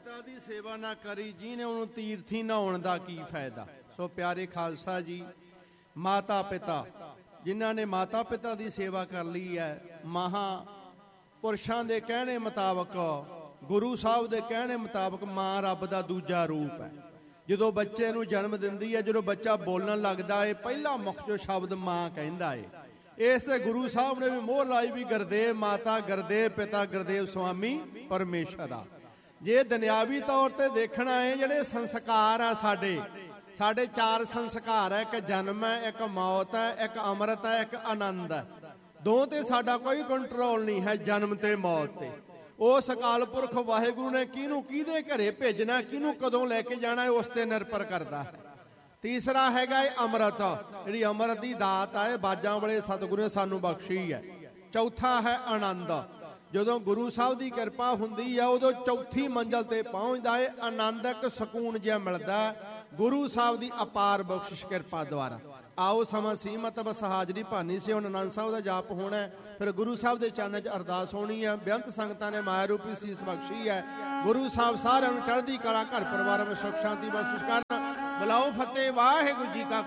पिता दी सेवा ना करी जिन्हें उन्होंने तीर्थी नहाउण दा की फायदा। सो प्यारे खालसा जी, माता पिता जिन्हां ने माता पिता दी सेवा कर ली है, महापुरुषां दे कहने मुताबक, गुरु साहब दे कहने मुताबक मां रब दा दूजा रूप है। जदों बच्चे नूं जन्म दिंदी है, जदों बच्चा बोलण लगदा है, पहला मुख जो शब्द मां कहंदा है। इस गुरु साहब ने भी मोहर लाई भी गुरदेव माता, गुरदेव पिता, गुरदेव स्वामी परमेश्वर आ। जे दुनियावी तौर पर देखना है, जिहड़े संस्कार आ साडे चार संस्कार है, एक जन्म है, एक मौत है, एक अमृत है, एक आनंद है। दो ते साडा कोई कंट्रोल नहीं है, जन्म ते मौत ते। उस अकाल पुरख वाहिगुरू ने किहनूं किहदे घरे भेजना, किहनूं कदों लैके जाना है, उस ते निर्भर करदा है। तीसरा हैगा अमृत, जिहड़ी अमृत की दात है, बाजां वाले सतगुरु ने सानूं बख्शी है। चौथा है आनंद, जदों गुरु साहब की किरपा हुंदी है, उदों चौथी मंजिल ते पहुंचदा है। आनंदक सकून जिहा मिलदा गुरु साहब की अपार बख्शिश किरपा द्वारा। आओ समा सीमत बस हाजरी भानी से हुण आनंद साहब का जाप होना है, फिर गुरु साहब के चरणों च अरदास होनी है। बेअंत संगतां ने माया रूपी सीस बख्शी है। गुरु साहब सारिआं नूं चढ़दी कला, घर परिवार में सुख शांति बख्शिश करन। बुलाओ फतेह, वाहिगुरू जी का